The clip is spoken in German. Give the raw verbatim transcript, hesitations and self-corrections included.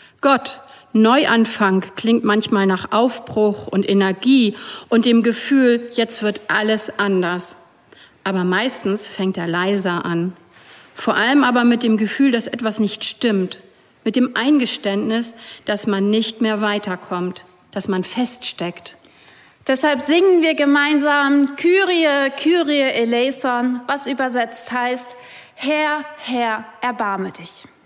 Gott, Neuanfang klingt manchmal nach Aufbruch und Energie und dem Gefühl, jetzt wird alles anders. Aber meistens fängt er leiser an. Vor allem aber mit dem Gefühl, dass etwas nicht stimmt. Mit dem Eingeständnis, dass man nicht mehr weiterkommt, dass man feststeckt. Deshalb singen wir gemeinsam Kyrie, Kyrie eleison, was übersetzt heißt, Herr, Herr, erbarme dich.